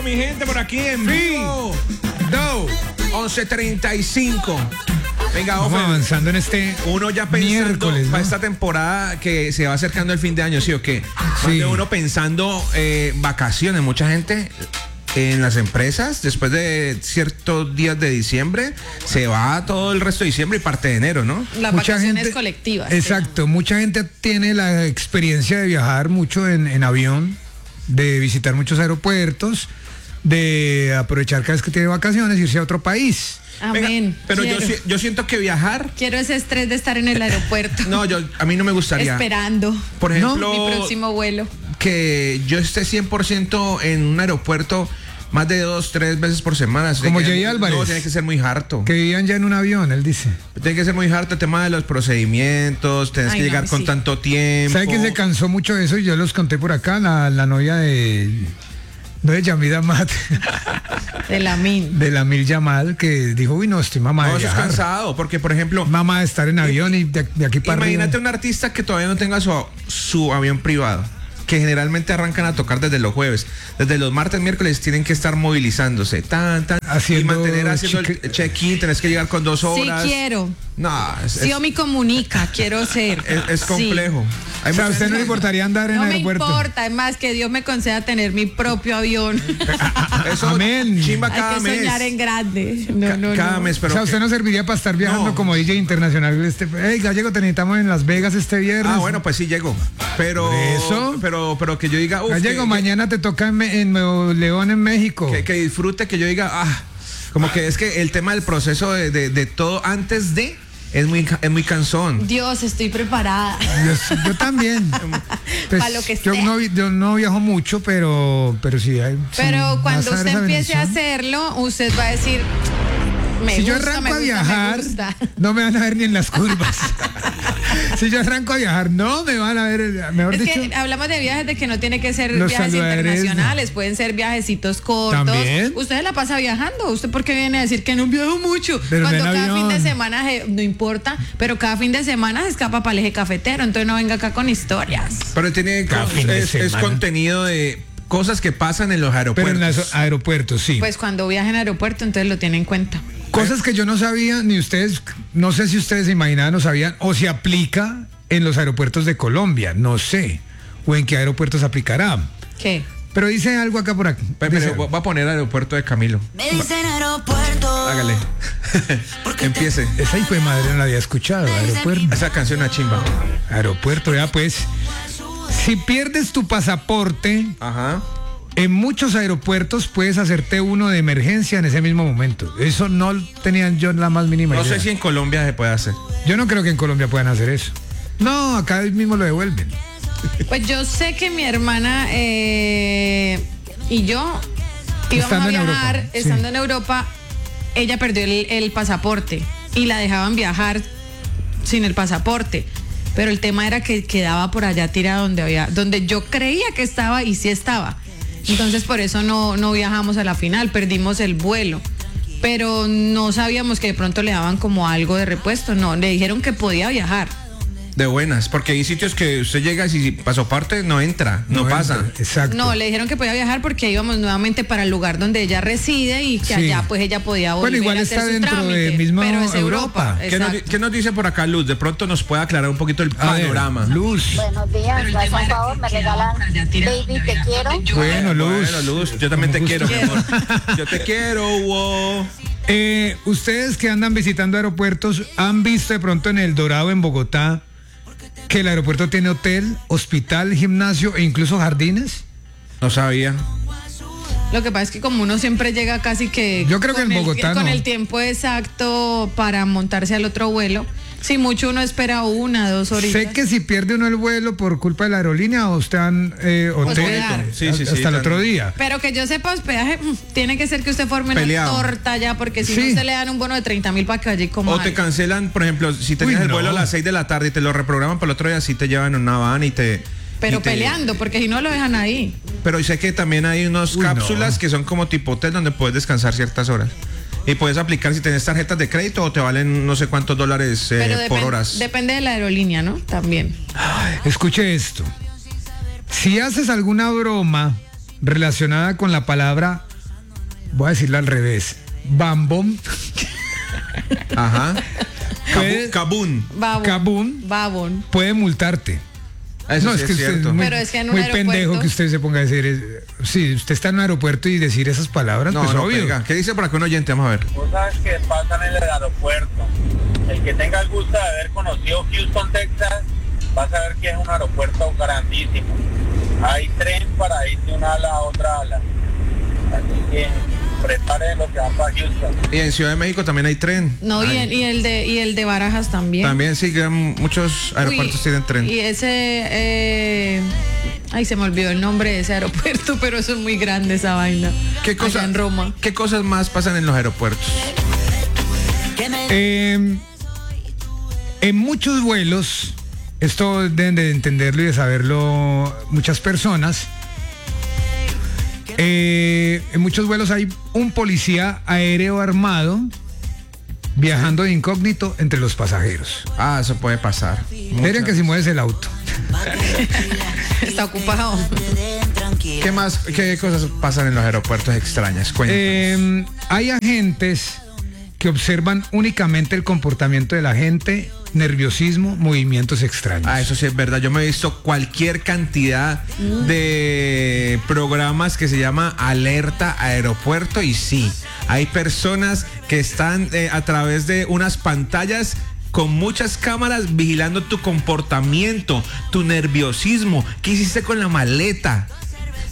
mi gente, por aquí en vivo. 11:35. Venga, vamos avanzando en este uno ya pensando miércoles, ¿no? Para esta temporada que se va acercando el fin de año, ¿sí o qué? Sí. Uno pensando vacaciones, mucha gente en las empresas, después de ciertos días de diciembre, se va todo el resto de diciembre y parte de enero, ¿no? Las Mucha vacaciones gente, colectivas. Exacto, mucha gente tiene la experiencia de viajar mucho en avión, de visitar muchos aeropuertos, de aprovechar cada vez que tiene vacaciones, irse a otro país. Amén. Venga, pero Quiero. yo siento que viajar... Quiero ese estrés de estar en el aeropuerto. No, a mí no me gustaría. Esperando. Por ejemplo, mi próximo vuelo. Que yo esté 100% en un aeropuerto más de 2-3 veces por semana. Como Jay Álvarez. No, tiene que ser muy harto. Que vivían ya en un avión, él dice. Tiene que ser muy harto el tema de los procedimientos, tienes que llegar con tanto tiempo. ¿Sabe que se cansó mucho de eso? Y yo los conté por acá, la novia de Yamida Mat. De la MIN. De la Mil Yamal, que dijo, uy, no, estoy mamá de No, eso es viajar. cansado, porque por ejemplo... Mamá de estar en avión y de aquí para Imagínate arriba. un artista que todavía no tenga su avión privado, que generalmente arrancan a tocar desde los jueves. Desde los martes, miércoles tienen que estar movilizándose, y mantener haciendo el check-in, tenés que llegar con 2 horas. Sí quiero. No, me comunica, quiero ser. es complejo. O sea, ¿a usted no le importaría andar en el No me aeropuerto? importa, es más que Dios me conceda tener mi propio avión. Eso, Amén. chimba Hay cada que mes. soñar en grande. No, cada mes, pero o sea, usted no serviría para estar viajando No. como DJ internacional. Hey, Gallego, te necesitamos en Las Vegas este viernes. Ah, bueno, pues sí llego. Pero ¿Por eso? pero que yo diga, Gallego, mañana te toca en Nuevo León, en México. que disfrute, que yo diga, como que es que el tema del proceso de todo antes de es muy cansón. Dios, estoy preparada. Yo también. Pues, Pa' lo que yo sea. yo no viajo mucho, pero sí. Pero cuando vas a ver usted esa empiece a bendición. hacerlo, usted va a decir, Si yo arranco a viajar, no me van a ver ni en las curvas. Si yo arranco a viajar, no me van a ver, mejor Es dicho. que hablamos de viajes de que no tiene que ser Los viajes saludares, internacionales, pueden ser viajecitos cortos. ¿También? Usted se la pasa viajando. ¿Usted por qué viene a decir que no viajo mucho? Pero Cuando no en cada avión. fin de semana, no importa, pero cada fin de semana se escapa para el eje cafetero, entonces no venga acá con historias. Pero tiene Cada fin de es semana. contenido de cosas que pasan en los Pero aeropuertos. en los aeropuertos, sí. Pues cuando viaja en aeropuerto, entonces lo tiene en cuenta. Cosas que yo no sabía, ni ustedes, no sé si ustedes se imaginaban o sabían, o se aplica en los aeropuertos de Colombia, no sé, o en qué aeropuertos aplicará. ¿Qué? Pero dice algo acá por aquí. Pero Dice, voy a poner aeropuerto de Camilo. Me dicen aeropuerto. Hágale. Empiece. esa hijo de madre no la había escuchado, aeropuerto. Esa canción a chimba. Aeropuerto, ya pues. Si pierdes tu pasaporte, Ajá. en muchos aeropuertos puedes hacerte uno de emergencia en ese mismo momento. Eso no tenían yo la más mínima No idea. sé si en Colombia se puede hacer. Yo no creo que en Colombia puedan hacer eso. No, acá mismo lo devuelven. Pues yo sé que mi hermana y yo íbamos Estando a en viajar, Europa, sí. estando en Europa, ella perdió el pasaporte y la dejaban viajar sin el pasaporte. Pero el tema era que quedaba por allá tirada donde yo creía que estaba y sí estaba. Entonces por eso no viajamos a la final, perdimos el vuelo. Pero no sabíamos que de pronto le daban como algo de repuesto, no, le dijeron que podía viajar. De buenas, porque hay sitios que usted llega y si pasaporte no entra, no pasa. entra, Exacto. No, le dijeron que podía viajar porque íbamos nuevamente para el lugar donde ella reside y que Sí. allá pues ella podía volver Bueno, igual a hacer está su dentro trámite, del mismo pero es Europa. Europa. Exacto. ¿Qué nos dice por acá Luz? De pronto nos puede aclarar un poquito el A ver, panorama. Luz. Buenos días, me hacen un favor, me regalan Baby Te Quiero. Bueno, Luz. Bueno, Luz, yo también te Con quiero, gusto. mi amor. Yo te quiero, wow. Ustedes que andan visitando aeropuertos, ¿han visto de pronto en El Dorado, en Bogotá, que el aeropuerto tiene hotel, hospital, gimnasio e incluso jardines? No sabía. Lo que pasa es que como uno siempre llega casi que Yo creo que con en Bogotá con no. el tiempo exacto para montarse al otro vuelo, si mucho uno espera 1, 2 horitas. Sé que si pierde uno el vuelo por culpa de la aerolínea, o están hotel Hospedar. Sí, hasta el están- otro día. Pero que yo sepa hospedaje, tiene que ser que usted forme Peleado. una torta ya, porque si Sí. no se le dan un bono de 30,000 para que vaya y coma O te algo. cancelan, por ejemplo, si tenías Uy, el no. vuelo a las 6 de la tarde y te lo reprograman para el otro día, sí te llevan en una van y te... Pero y te- peleando, porque si no lo dejan ahí. Pero sé que también hay unas Uy, cápsulas no. que son como tipo hotel donde puedes descansar ciertas horas. Y puedes aplicar si tienes tarjetas de crédito o te valen no sé cuántos dólares Pero por horas. depende de la aerolínea, ¿no? También. Escuche esto. Si haces alguna broma relacionada con la palabra voy a decirlo al revés, Bambón. Ajá. Puede- Kabun. Cabún puede multarte. Eso sí es que es usted cierto. es muy, Pero es que en un muy aeropuerto- pendejo que usted se ponga a decir, si usted está en un aeropuerto y decir esas palabras, No, pues no, obvio. pega. ¿Qué dice por acá un oyente? Vamos a ver. Cosas que pasan en el aeropuerto. El que tenga el gusto de haber conocido Houston, Texas, va a saber que es un aeropuerto grandísimo. Hay tren para ir de una ala a otra ala. Así que preparen lo que van para Houston. Y en Ciudad de México también hay tren. No, y el de Barajas también. También sí que muchos aeropuertos Uy, tienen tren. Y ese, ay, se me olvidó el nombre de ese aeropuerto, pero eso es muy grande esa vaina. ¿Qué Allá en Roma. ¿Qué cosas más pasan en los aeropuertos? En muchos vuelos, esto deben de entenderlo y de saberlo muchas personas. En muchos vuelos hay un policía aéreo armado viajando de incógnito entre los pasajeros. Ah, eso puede pasar. Miren que si mueves el auto. Está ocupado. ¿Qué más? ¿Qué cosas pasan en los aeropuertos extrañas? Cuéntanos. Hay agentes que observan únicamente el comportamiento de la gente, nerviosismo, movimientos extraños. Ah, eso sí es verdad. Yo me he visto cualquier cantidad de programas que se llama Alerta Aeropuerto y sí, hay personas que están a través de unas pantallas con muchas cámaras vigilando tu comportamiento, tu nerviosismo, qué hiciste con la maleta,